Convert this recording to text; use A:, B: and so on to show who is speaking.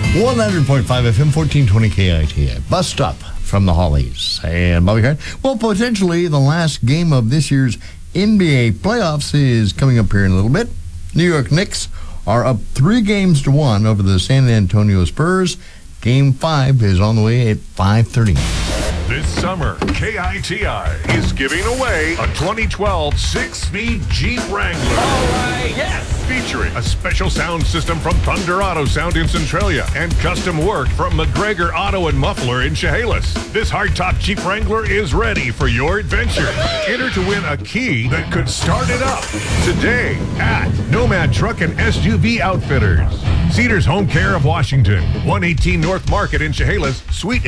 A: 100.5 FM, 1420 KITA. Bus stop from the Hollies. And Bobby Hart. Well, potentially the last game of this year's NBA playoffs is coming up here in a little bit. New York Knicks are up 3-1 over the San Antonio Spurs. Game 5 is on the way at 5:30.
B: This summer, KITI is giving away a 2012 6-speed Jeep Wrangler.
C: All right, yes!
B: Featuring a special sound system from Thunder Auto Sound in Centralia and custom work from McGregor Auto and Muffler in Chehalis. This hardtop Jeep Wrangler is ready for your adventure. Enter to win a key that could start it up today at Nomad Truck and SUV Outfitters. Cedars Home Care of Washington, 118 North Market in Chehalis, Suite